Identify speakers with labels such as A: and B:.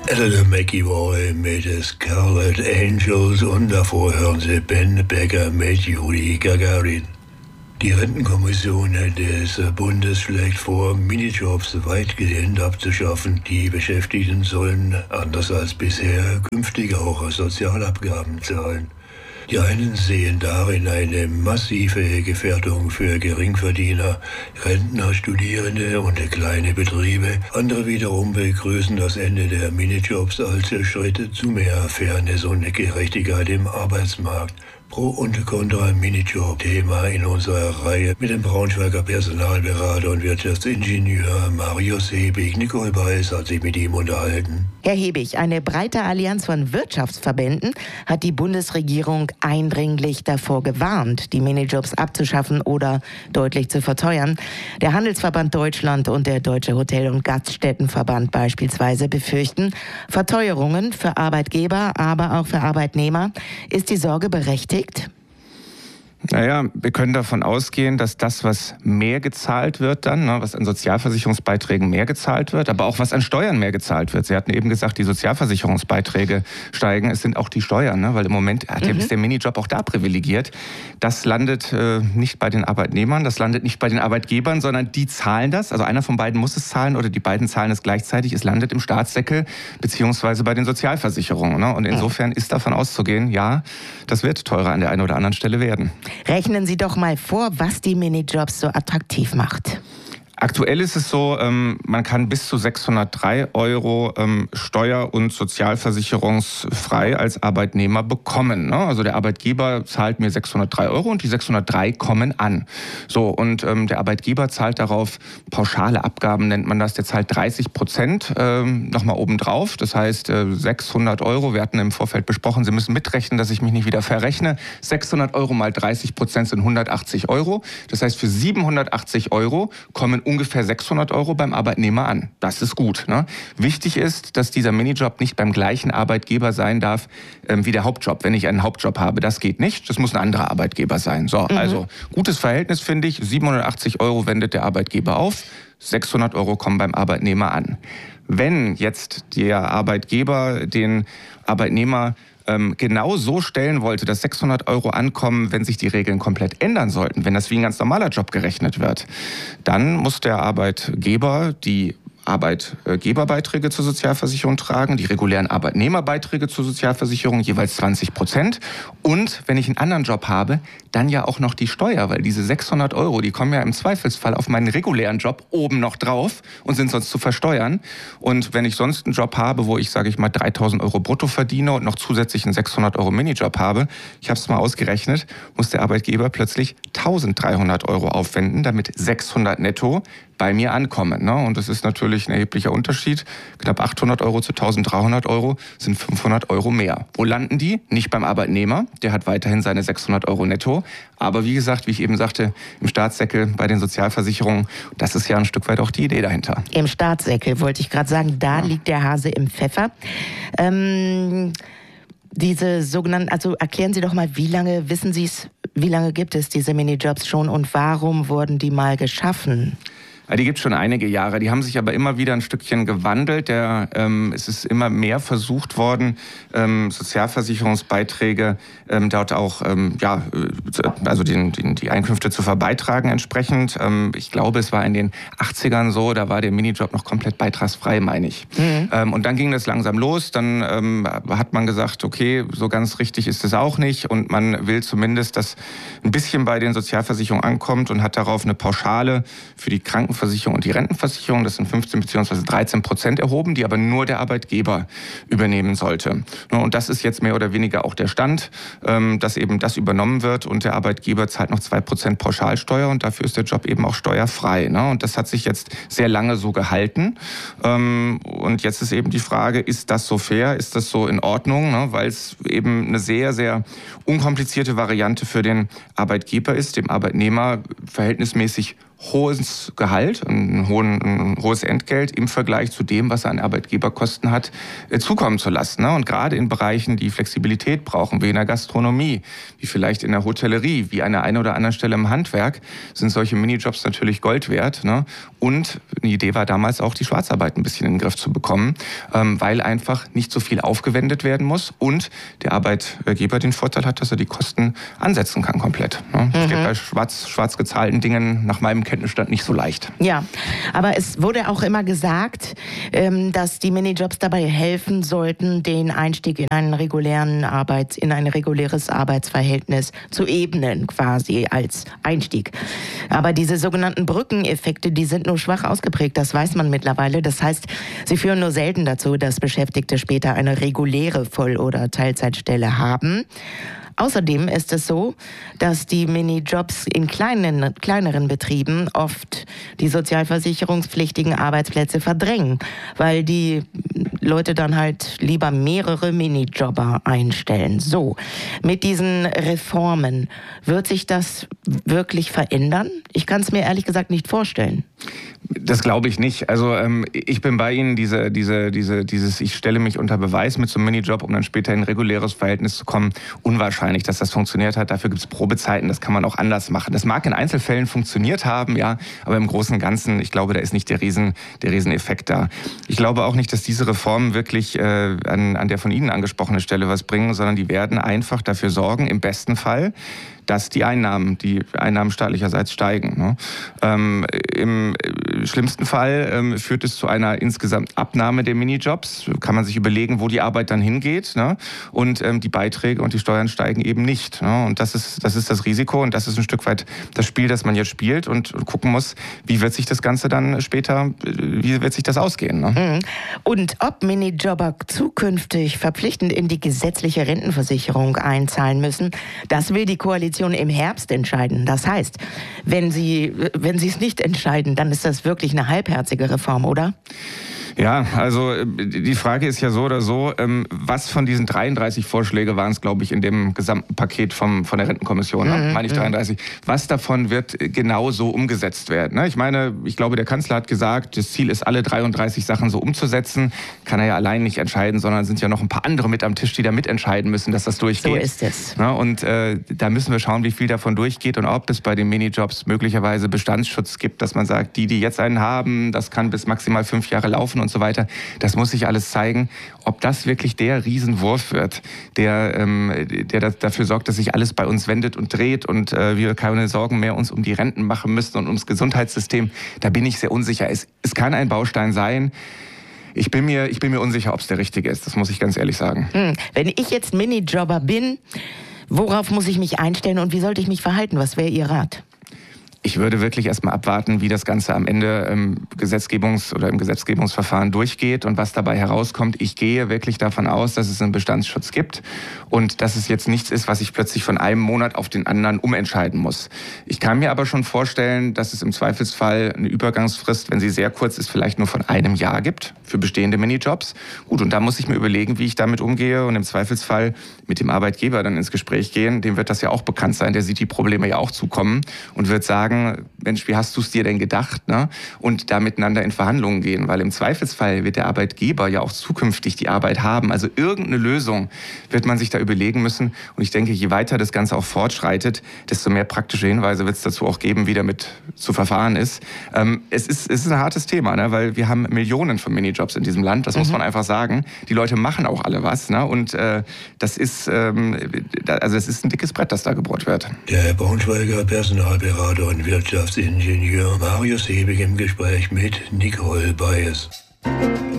A: Eleanor McEvoy mit Scarlet Angels und davor hören Sie Ben Becker mit Yuri Gagarin. Die Rentenkommission des Bundes schlägt vor, Minijobs weitgehend abzuschaffen. Die Beschäftigten sollen, anders als bisher, künftig auch Sozialabgaben zahlen. Die einen sehen darin eine massive Gefährdung für Geringverdiener, Rentner, Studierende und kleine Betriebe. Andere wiederum begrüßen das Ende der Minijobs als Schritt zu mehr Fairness und Gerechtigkeit im Arbeitsmarkt. Pro und Contra Minijob-Thema in unserer Reihe mit dem Braunschweiger Personalberater und Wirtschaftsingenieur Marius Hebig. Nicole Weiß hat sich mit ihm unterhalten.
B: Herr Hebig, eine breite Allianz von Wirtschaftsverbänden hat die Bundesregierung eindringlich davor gewarnt, die Minijobs abzuschaffen oder deutlich zu verteuern. Der Handelsverband Deutschland und der Deutsche Hotel- und Gaststättenverband beispielsweise befürchten Verteuerungen für Arbeitgeber, aber auch für Arbeitnehmer. Ist die Sorge berechtigt?
C: Naja, wir können davon ausgehen, dass das, was mehr gezahlt wird dann, was an Sozialversicherungsbeiträgen mehr gezahlt wird, aber auch was an Steuern mehr gezahlt wird. Sie hatten eben gesagt, die Sozialversicherungsbeiträge steigen. Es sind auch die Steuern, weil im Moment ist der Minijob auch da privilegiert. Das landet nicht bei den Arbeitnehmern, das landet nicht bei den Arbeitgebern, sondern die zahlen das. Also einer von beiden muss es zahlen oder die beiden zahlen es gleichzeitig. Es landet im Staatssäckel beziehungsweise bei den Sozialversicherungen. Und insofern ist davon auszugehen, ja, das wird teurer an der einen oder anderen Stelle werden.
B: Rechnen Sie doch mal vor, was die Minijobs so attraktiv macht.
C: Aktuell ist es so, man kann bis zu 603 Euro steuer- und sozialversicherungsfrei als Arbeitnehmer bekommen. Also der Arbeitgeber zahlt mir 603 Euro und die 603 kommen an. So, und der Arbeitgeber zahlt darauf pauschale Abgaben, nennt man das. Der zahlt 30% nochmal obendrauf. Das heißt 600 Euro. Wir hatten im Vorfeld besprochen, Sie müssen mitrechnen, dass ich mich nicht wieder verrechne. 600 Euro mal 30% sind 180 Euro. Das heißt, für 780 Euro kommen ungefähr 600 Euro beim Arbeitnehmer an. Das ist gut. Ne? Wichtig ist, dass dieser Minijob nicht beim gleichen Arbeitgeber sein darf wie der Hauptjob. Wenn ich einen Hauptjob habe, das geht nicht. Das muss ein anderer Arbeitgeber sein. So, also gutes Verhältnis finde ich. 780 Euro wendet der Arbeitgeber auf, 600 Euro kommen beim Arbeitnehmer an. Wenn jetzt der Arbeitgeber den Arbeitnehmer genau so stellen wollte, dass 600 Euro ankommen, wenn sich die Regeln komplett ändern sollten, wenn das wie ein ganz normaler Job gerechnet wird, dann muss der Arbeitgeber die Arbeitgeberbeiträge zur Sozialversicherung tragen, die regulären Arbeitnehmerbeiträge zur Sozialversicherung jeweils 20%. Und wenn ich einen anderen Job habe, dann ja auch noch die Steuer, weil diese 600 Euro, die kommen ja im Zweifelsfall auf meinen regulären Job oben noch drauf und sind sonst zu versteuern. Und wenn ich sonst einen Job habe, wo ich, sage ich mal, 3.000 Euro brutto verdiene und noch zusätzlich einen 600 Euro Minijob habe, ich habe es mal ausgerechnet, muss der Arbeitgeber plötzlich 1.300 Euro aufwenden, damit 600 netto bei mir ankommen. Ne? Und das ist natürlich ein erheblicher Unterschied. Knapp 800 Euro zu 1.300 Euro sind 500 Euro mehr. Wo landen die? Nicht beim Arbeitnehmer. Der hat weiterhin seine 600 Euro netto. Aber wie gesagt, wie ich eben sagte, im Staatssäckel bei den Sozialversicherungen, das ist ja ein Stück weit auch die Idee dahinter.
B: Im Staatssäckel wollte ich gerade sagen, da liegt der Hase im Pfeffer. Diese sogenannten, also erklären Sie doch mal, wie lange gibt es diese Minijobs schon und warum wurden die mal geschaffen?
C: Die gibt es schon einige Jahre. Die haben sich aber immer wieder ein Stückchen gewandelt. Es ist immer mehr versucht worden, Sozialversicherungsbeiträge dort auch, also die Einkünfte zu verbeitragen entsprechend. Ich glaube, es war in den 80ern so, da war der Minijob noch komplett beitragsfrei, meine ich. Und dann ging das langsam los. Dann hat man gesagt, okay, so ganz richtig ist es auch nicht. Und man will zumindest, dass ein bisschen bei den Sozialversicherungen ankommt und hat darauf eine Pauschale für die Krankenversicherung und die Rentenversicherung, das sind 15 bzw. 13% erhoben, die aber nur der Arbeitgeber übernehmen sollte. Und das ist jetzt mehr oder weniger auch der Stand, dass eben das übernommen wird und der Arbeitgeber zahlt noch 2% Pauschalsteuer und dafür ist der Job eben auch steuerfrei. Und das hat sich jetzt sehr lange so gehalten. Und jetzt ist eben die Frage, ist das so fair, ist das so in Ordnung, weil es eben eine sehr, sehr unkomplizierte Variante für den Arbeitgeber ist, dem Arbeitnehmer verhältnismäßig hohes Gehalt, ein hohes Entgelt im Vergleich zu dem, was er an Arbeitgeberkosten hat, zukommen zu lassen. Und gerade in Bereichen, die Flexibilität brauchen, wie in der Gastronomie, wie vielleicht in der Hotellerie, wie an der einen oder anderen Stelle im Handwerk, sind solche Minijobs natürlich Gold wert. Und eine Idee war damals auch, die Schwarzarbeit ein bisschen in den Griff zu bekommen, weil einfach nicht so viel aufgewendet werden muss und der Arbeitgeber den Vorteil hat, dass er die Kosten ansetzen kann komplett. Das geht bei schwarz gezahlten Dingen nach meinem Kenntnisstand nicht so leicht.
B: Ja, aber es wurde auch immer gesagt, dass die Minijobs dabei helfen sollten, den Einstieg in ein reguläres Arbeitsverhältnis zu ebnen, quasi als Einstieg. Aber diese sogenannten Brückeneffekte, die sind nur schwach ausgeprägt, das weiß man mittlerweile. Das heißt, sie führen nur selten dazu, dass Beschäftigte später eine reguläre Voll- oder Teilzeitstelle haben. Außerdem ist es so, dass die Minijobs in kleineren Betrieben oft die sozialversicherungspflichtigen Arbeitsplätze verdrängen, weil die Leute dann halt lieber mehrere Minijobber einstellen. So, mit diesen Reformen, wird sich das wirklich verändern? Ich kann es mir ehrlich gesagt nicht vorstellen.
C: Das glaube ich nicht. Also ich bin bei Ihnen, dieses ich stelle mich unter Beweis mit so einem Minijob, um dann später in ein reguläres Verhältnis zu kommen, unwahrscheinlich, dass das funktioniert hat. Dafür gibt es Probezeiten, das kann man auch anders machen. Das mag in Einzelfällen funktioniert haben, ja, aber im Großen und Ganzen, ich glaube, da ist nicht der Rieseneffekt da. Ich glaube auch nicht, dass diese Reformen wirklich an der von Ihnen angesprochenen Stelle was bringen, sondern die werden einfach dafür sorgen, im besten Fall, dass die Einnahmen staatlicherseits steigen. Im schlimmsten Fall führt es zu einer insgesamt Abnahme der Minijobs. Kann man sich überlegen, wo die Arbeit dann hingeht. Und die Beiträge und die Steuern steigen eben nicht. Und das ist das Risiko und das ist ein Stück weit das Spiel, das man jetzt spielt und gucken muss, wie wird sich das Ganze dann später, wie wird sich das ausgehen.
B: Und ob Minijobber zukünftig verpflichtend in die gesetzliche Rentenversicherung einzahlen müssen, das will die Koalition im Herbst entscheiden. Das heißt, wenn sie es nicht entscheiden, dann ist das wirklich eine halbherzige Reform, oder?
C: Ja, also die Frage ist ja so oder so, was von diesen 33 Vorschläge waren es, glaube ich, in dem gesamten Paket von der Rentenkommission, meine ich 33, was davon wird genau so umgesetzt werden? Ich meine, ich glaube, der Kanzler hat gesagt, das Ziel ist, alle 33 Sachen so umzusetzen. Kann er ja allein nicht entscheiden, sondern sind ja noch ein paar andere mit am Tisch, die da mitentscheiden müssen, dass das durchgeht.
B: So ist es.
C: Und da müssen wir schauen, wie viel davon durchgeht und ob es bei den Minijobs möglicherweise Bestandsschutz gibt, dass man sagt, die jetzt einen haben, das kann bis maximal 5 Jahre laufen und so weiter. Das muss sich alles zeigen, ob das wirklich der Riesenwurf wird, der dafür sorgt, dass sich alles bei uns wendet und dreht und wir keine Sorgen mehr uns um die Renten machen müssen und ums Gesundheitssystem. Da bin ich sehr unsicher. Es kann ein Baustein sein. Ich bin mir unsicher, ob es der richtige ist. Das muss ich ganz ehrlich sagen.
B: Wenn ich jetzt Minijobber bin, worauf muss ich mich einstellen und wie sollte ich mich verhalten? Was wäre Ihr Rat?
C: Ich würde wirklich erstmal abwarten, wie das Ganze am Ende im Gesetzgebungsverfahren durchgeht und was dabei herauskommt. Ich gehe wirklich davon aus, dass es einen Bestandsschutz gibt und dass es jetzt nichts ist, was ich plötzlich von einem Monat auf den anderen umentscheiden muss. Ich kann mir aber schon vorstellen, dass es im Zweifelsfall eine Übergangsfrist, wenn sie sehr kurz ist, vielleicht nur von einem Jahr gibt für bestehende Minijobs. Gut, und da muss ich mir überlegen, wie ich damit umgehe und im Zweifelsfall mit dem Arbeitgeber dann ins Gespräch gehen. Dem wird das ja auch bekannt sein, der sieht die Probleme ja auch zukommen und wird sagen, Mensch, wie hast du es dir denn gedacht? Und da miteinander in Verhandlungen gehen, weil im Zweifelsfall wird der Arbeitgeber ja auch zukünftig die Arbeit haben. Also irgendeine Lösung wird man sich da überlegen müssen. Und ich denke, je weiter das Ganze auch fortschreitet, desto mehr praktische Hinweise wird es dazu auch geben, wie damit zu verfahren ist. Es ist ein hartes Thema, weil wir haben Millionen von Minijobs in diesem Land, das muss man einfach sagen. Die Leute machen auch alle was. Und das ist ein dickes Brett, das da gebohrt wird.
A: Der Braunschweiger Personalberater und Wirtschaftsingenieur Marius Hebig im Gespräch mit Nicole Baes.